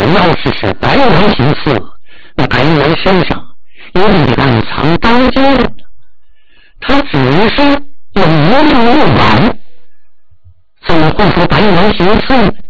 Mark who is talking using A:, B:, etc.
A: 要是白猿行刺，那白猿身上一定暗藏刀尖，他只是有一命不完，怎么会说白猿行刺？